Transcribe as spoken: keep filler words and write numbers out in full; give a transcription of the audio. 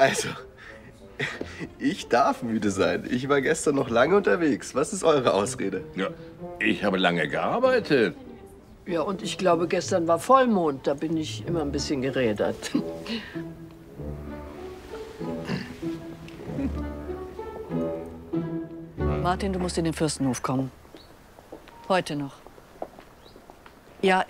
Also, ich darf müde sein. Ich war gestern noch lange unterwegs. Was ist eure Ausrede? Ja, ich habe lange gearbeitet. Ja, und ich glaube, gestern war Vollmond. Da bin ich immer ein bisschen gerädert. Martin, du musst in den Fürstenhof kommen. Heute noch. Ja,